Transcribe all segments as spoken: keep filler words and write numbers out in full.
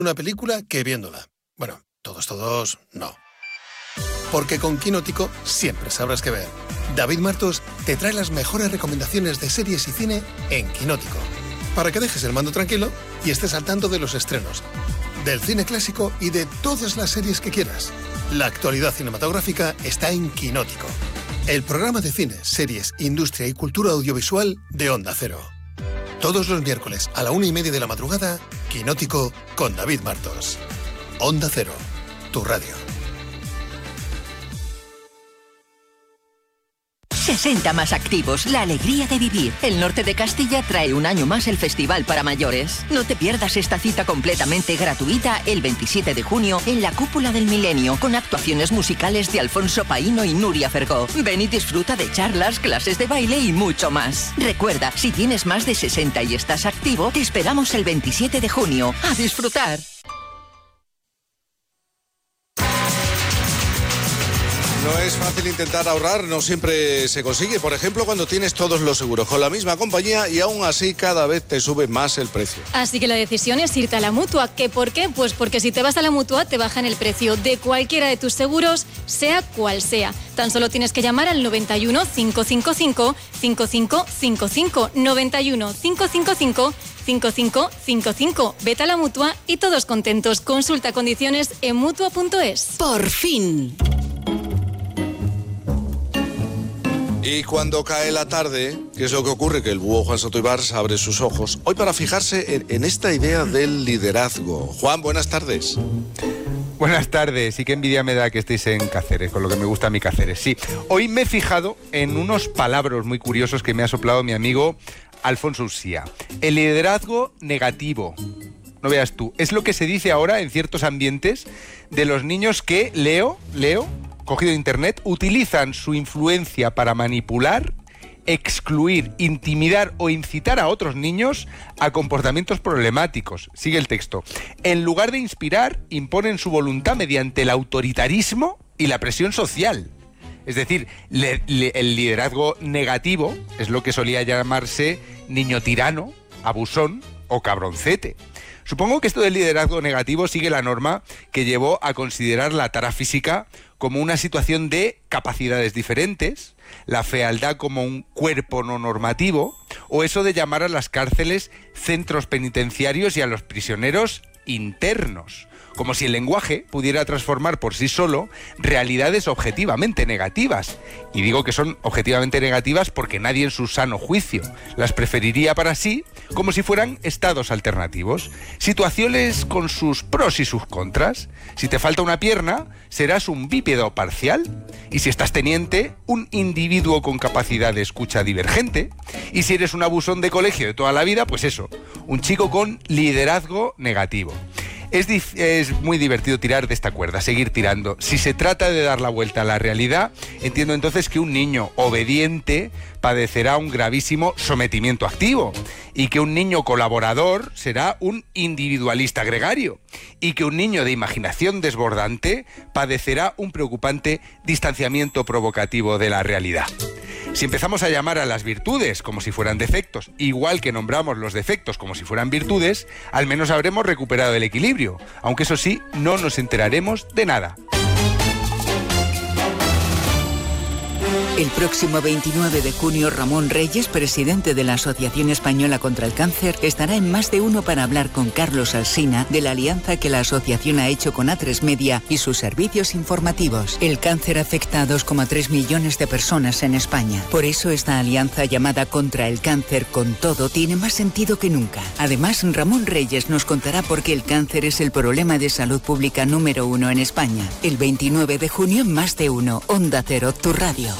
una película que viéndola. Bueno, todos, todos, no. Porque con Quinótico siempre sabrás qué ver. David Martos te trae las mejores recomendaciones de series y cine en Quinótico. Para que dejes el mando tranquilo y estés al tanto de los estrenos, del cine clásico y de todas las series que quieras. La actualidad cinematográfica está en Quinótico. El programa de cine, series, industria y cultura audiovisual de Onda Cero. Todos los miércoles a la una y media de la madrugada, Quinótico con David Martos. Onda Cero, tu radio. sesenta más activos, la alegría de vivir. El norte de Castilla trae un año más el festival para mayores. No te pierdas esta cita completamente gratuita el veintisiete de junio en la Cúpula del Milenio, con actuaciones musicales de Alfonso Paíno y Nuria Fergó. Ven y disfruta de charlas, clases de baile y mucho más. Recuerda, si tienes más de sesenta y estás activo, te esperamos el veintisiete de junio. ¡A disfrutar! No es fácil intentar ahorrar, no siempre se consigue. Por ejemplo, cuando tienes todos los seguros con la misma compañía y aún así cada vez te sube más el precio. Así que la decisión es irte a la Mutua. ¿Qué por qué? Pues porque si te vas a la Mutua te bajan el precio de cualquiera de tus seguros, sea cual sea. Tan solo tienes que llamar al noventa y uno, cinco cinco cinco, cinco cinco cinco cinco. noventa y uno, cinco cinco cinco, cinco cinco cinco cinco. Vete a la Mutua y todos contentos. Consulta condiciones en mutua punto es. ¡Por fin! Y cuando cae la tarde, ¿qué es lo que ocurre? Que el búho Juan Soto Ibars abre sus ojos. Hoy para fijarse en, en esta idea del liderazgo. Juan, buenas tardes. Buenas tardes, y qué envidia me da que estéis en Cáceres, con lo que me gusta a mí Cáceres. Sí, hoy me he fijado en unos palabras muy curiosos que me ha soplado mi amigo Alfonso Ursía. El liderazgo negativo. No veas tú, es lo que se dice ahora en ciertos ambientes de los niños que, leo, leo, cogido de internet, utilizan su influencia para manipular, excluir, intimidar o incitar a otros niños a comportamientos problemáticos. Sigue el texto. En lugar de inspirar, imponen su voluntad mediante el autoritarismo y la presión social. Es decir, le, le, el liderazgo negativo es lo que solía llamarse niño tirano, abusón o cabroncete. Supongo que esto del liderazgo negativo sigue la norma que llevó a considerar la tara física como una situación de capacidades diferentes, la fealdad como un cuerpo no normativo, o eso de llamar a las cárceles centros penitenciarios y a los prisioneros internos, como si el lenguaje pudiera transformar por sí solo realidades objetivamente negativas. Y digo que son objetivamente negativas porque nadie en su sano juicio las preferiría para sí, como si fueran estados alternativos, situaciones con sus pros y sus contras. Si te falta una pierna, serás un bípedo parcial, y si estás teniente, un individuo con capacidad de escucha divergente, y si eres un abusón de colegio de toda la vida, pues eso, un chico con liderazgo negativo. Es, dif- es muy divertido tirar de esta cuerda, seguir tirando. Si se trata de dar la vuelta a la realidad, entiendo entonces que un niño obediente padecerá un gravísimo sometimiento activo, y que un niño colaborador será un individualista gregario, y que un niño de imaginación desbordante padecerá un preocupante distanciamiento provocativo de la realidad. Si empezamos a llamar a las virtudes como si fueran defectos, igual que nombramos los defectos como si fueran virtudes, al menos habremos recuperado el equilibrio, aunque eso sí, no nos enteraremos de nada. El próximo veintinueve de junio, Ramón Reyes, presidente de la Asociación Española contra el Cáncer, estará en Más de Uno para hablar con Carlos Alsina de la alianza que la asociación ha hecho con A tres Media y sus servicios informativos. El cáncer afecta a dos coma tres millones de personas en España. Por eso esta alianza llamada Contra el Cáncer con Todo tiene más sentido que nunca. Además, Ramón Reyes nos contará por qué el cáncer es el problema de salud pública número uno en España. El veintinueve de junio, en Más de Uno, Onda Cero, tu radio.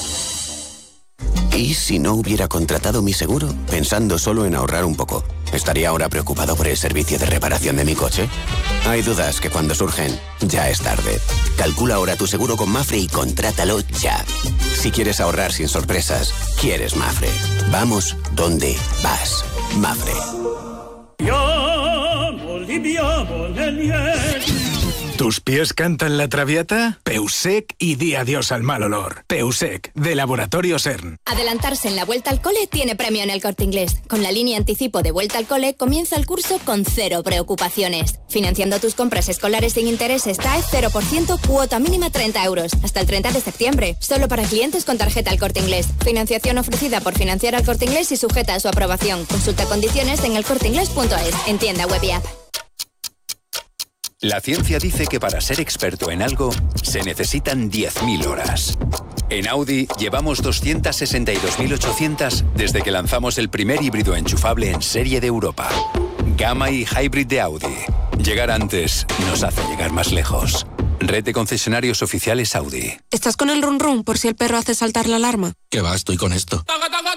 ¿Y si no hubiera contratado mi seguro? Pensando solo en ahorrar un poco. ¿Estaría ahora preocupado por el servicio de reparación de mi coche? Hay dudas que cuando surgen, ya es tarde. Calcula ahora tu seguro con Mafre y contrátalo ya. Si quieres ahorrar sin sorpresas, quieres Mafre. Vamos donde vas. Mafre. ¿Tus pies cantan la traviata? Peusec y di adiós al mal olor. Peusec, de Laboratorio CERN. Adelantarse en la Vuelta al Cole tiene premio en El Corte Inglés. Con la línea anticipo de Vuelta al Cole comienza el curso con cero preocupaciones. Financiando tus compras escolares sin intereses T A E cero por ciento, cuota mínima treinta euros. Hasta el treinta de septiembre. Solo para clientes con tarjeta El Corte Inglés. Financiación ofrecida por Financiar al Corte Inglés y sujeta a su aprobación. Consulta condiciones en elcorteingles punto es. En tienda web y app. La ciencia dice que para ser experto en algo se necesitan diez mil horas. En Audi llevamos doscientas sesenta y dos mil ochocientas desde que lanzamos el primer híbrido enchufable en serie de Europa. Gamma y Hybrid de Audi. Llegar antes nos hace llegar más lejos. Red de concesionarios oficiales Audi. ¿Estás con el run run por si el perro hace saltar la alarma? Que va, estoy con esto.